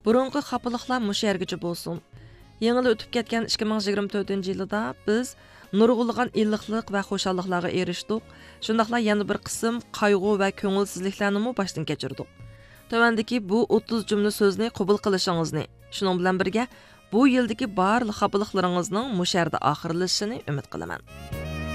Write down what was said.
Burunqi xapılıqlar muş yergacha bo'lsin. Yengil o'tib ketgan 2024-yilda biz nurg'ulg'an illiqlik va xo'shalliklarga erishdik. Shundaqla yana bir qism qayg'u va ko'ngilsizliklarni mu boshdan kechirdik. Tövəndəki bu 30 cümlə sözünü qəbul qilishingizini, shunun bilan birga bu yildagi barliq xapılıqlaringizning mush yerda oxirlashishini umid qilaman.